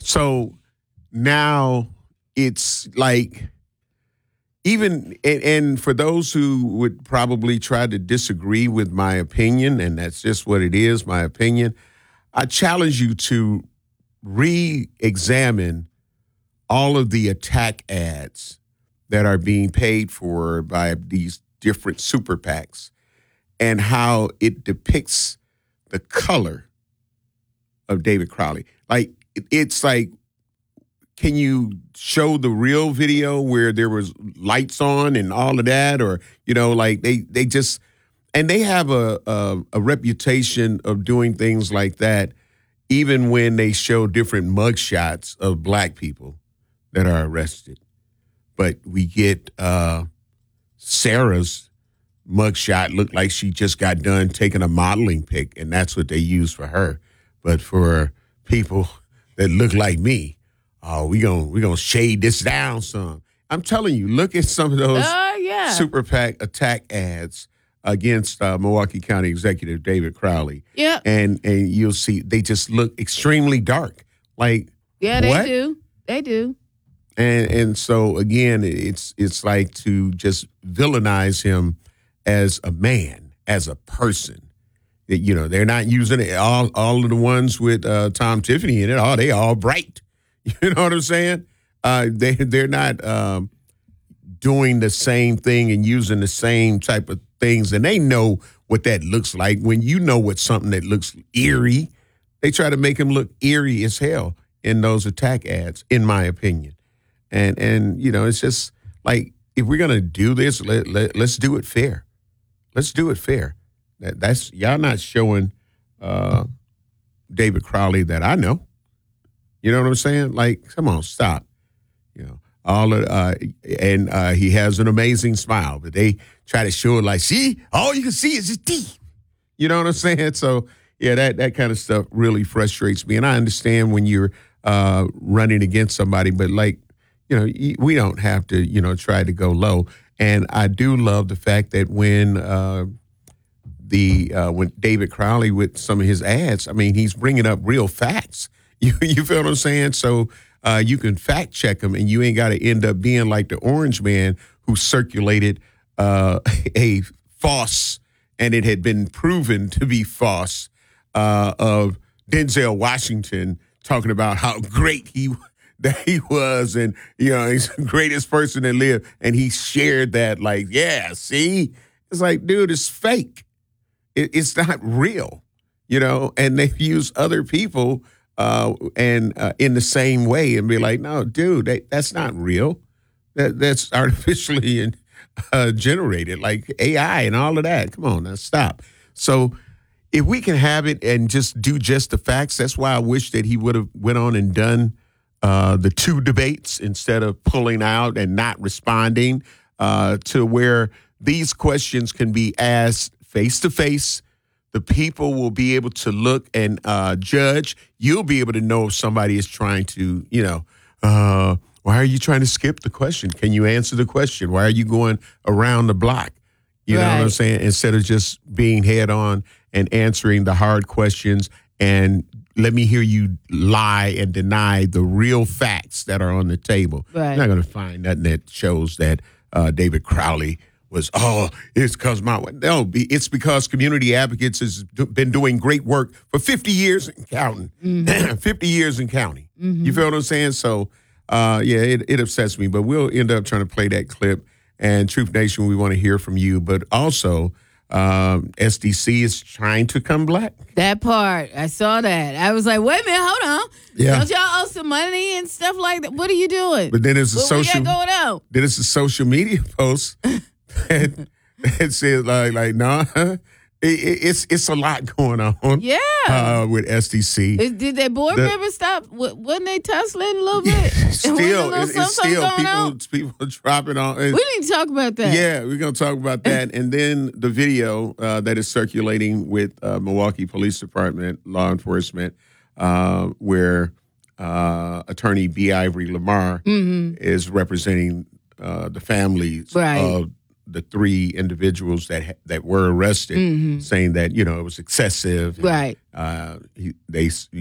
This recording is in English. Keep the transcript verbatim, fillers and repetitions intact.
So now it's like, even, and, and for those who would probably try to disagree with my opinion, and that's just what it is, my opinion, I challenge you to re-examine all of the attack ads that are being paid for by these different super PACs and how it depicts the color of David Crowley. Like, it's like, can you show the real video where there was lights on and all of that? Or, you know, like they, they just, and they have a, a, a reputation of doing things like that, even when they show different mugshots of black people that are arrested. But we get uh, Sarah's mugshot looked like she just got done taking a modeling pic, and that's what they use for her. But for people that look like me, oh, we gonna we gonna shade this down some. I'm telling you, look at some of those uh, yeah. super PAC attack ads against uh, Milwaukee County Executive David Crowley. Yeah, and and you'll see they just look extremely dark. Like, yeah, they what? do, they do. And and so again, it's it's like to just villainize him as a man, as a person. You know, they're not using it. All all of the ones with uh, Tom Tiffany in it, oh, they all bright. You know what I'm saying? Uh, they they're not um, doing the same thing and using the same type of things, and they know what that looks like. When you know what something that looks eerie, they try to make him look eerie as hell in those attack ads, in my opinion. And and you know, it's just like, if we're gonna do this, let, let let's do it fair. Let's do it fair. That, that's y'all not showing uh, David Crowley that I know. You know what I'm saying? Like, come on, stop. You know, all of, uh, and uh, he has an amazing smile, but they try to show it like, see, all you can see is his teeth. You know what I'm saying? So yeah, that that kind of stuff really frustrates me. And I understand when you're uh, running against somebody, but like, you know, we don't have to, you know, try to go low. And I do love the fact that when uh, the uh, when David Crowley with some of his ads, I mean, he's bringing up real facts. You you feel what I'm saying? So uh, you can fact check them, and you ain't got to end up being like the Orange Man who circulated uh, a false, and it had been proven to be false, uh, of Denzel Washington talking about how great he that he was, and you know, he's the greatest person that lived, and he shared that like, yeah, see, it's like, dude, it's fake. It, it's not real, you know, and they've used other people. Uh, and uh, in the same way, and be like, no, dude, that, that's not real. That that's artificially uh, generated, like A I and all of that. Come on, now stop. So if we can have it and just do just the facts, that's why I wish that he would have went on and done uh, the two debates instead of pulling out and not responding, uh, to where these questions can be asked face to face. The people will be able to look and uh, judge. You'll be able to know if somebody is trying to, you know, uh, why are you trying to skip the question? Can you answer the question? Why are you going around the block? You right. know what I'm saying? Instead of just being head on and answering the hard questions, and let me hear you lie and deny the real facts that are on the table. Right. You're not going to find nothing that shows that uh, David Crowley was, oh, it's because my, no, it's because Community Advocates has been doing great work for fifty years and counting. Mm-hmm. fifty years and counting. Mm-hmm. You feel what I'm saying? So, uh, yeah, it, it upsets me, but we'll end up trying to play that clip. And Truth Nation, we want to hear from you. But also, um, S D C is trying to come black. That part, I saw that. I was like, wait a minute, hold on. Yeah. Don't y'all owe some money and stuff like that? What are you doing? But then it's a what social, we got going on? Then it's a social media post. It, it says like like no, nah, it, it's it's a lot going on. Yeah, uh, with S D C. Is, did their board the, members stop? Wasn't they tussling a little bit? Still, it's, it's still people on? people dropping on. We need to talk about that. Yeah, we're gonna talk about that, and then the video uh, that is circulating with uh, Milwaukee Police Department law enforcement, uh, where uh, Attorney B. Ivory Lamar mm-hmm. is representing uh, the families right. of the three individuals that that were arrested, mm-hmm. saying that, you know, it was excessive. Right. And, uh, he, they